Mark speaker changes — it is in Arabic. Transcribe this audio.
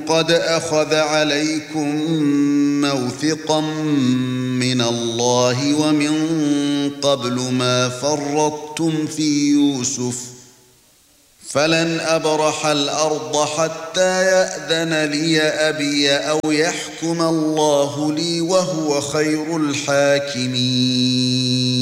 Speaker 1: قد أخذ عليكم موثقا من الله ومن قبل ما فرطتم في يوسف فلن أبرح الأرض حتى يأذن لي أبي أو يحكم الله لي وهو خير الحاكمين